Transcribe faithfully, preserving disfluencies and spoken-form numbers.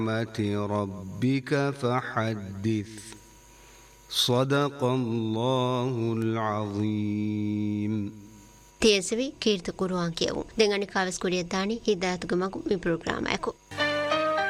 ربك فحدث صدق الله العظيم. تيسوي كيرت قرآن كيو دعاني كاوس كوريا داني هداية تجمع من برنامج أكو.